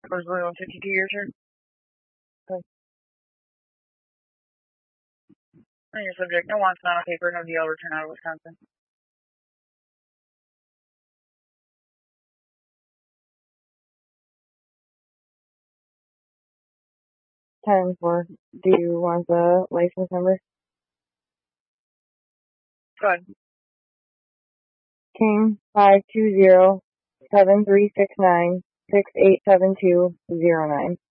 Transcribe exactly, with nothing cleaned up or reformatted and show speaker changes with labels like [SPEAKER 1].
[SPEAKER 1] Was only one fifty-two years, sir? Okay. And your subject, no wants, not on paper, no D L, return out of Wisconsin. ten four. Do you want the license number? Go ahead. King five two zero seven three six nine six eight seven two zero nine.